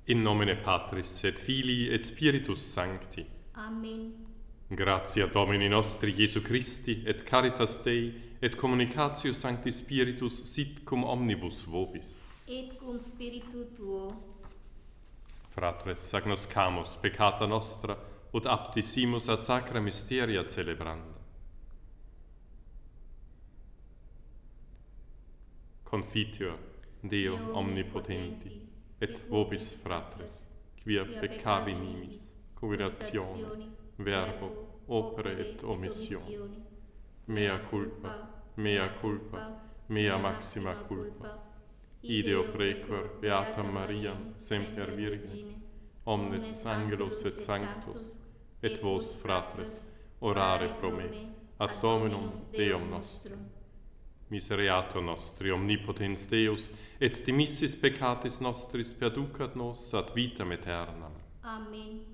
In nomine Patris et Filii et Spiritus Sancti. Amen. Gratia Domini nostri Iesu Christi et caritas Dei et communicatio Sancti Spiritus sit cum omnibus vobis. Et cum spiritu tuo. Fratres, agnoscamus peccata nostra ut aptissimus ad sacra mysteria celebranda. Confiteor Deo omnipotenti et vobis fratres, quia peccavi nimis, covitatione, verbo, opere et omissione. Mea culpa, mea maxima culpa. Ideo precor beatam Mariam semper Virgine, omnes angelos et sanctos, et vos fratres, orare pro me, ad Dominum Deum nostrum. Misereatur nostri omnipotens Deus, et dimissis peccatis nostris perducat nos ad vitam aeternam. Amen.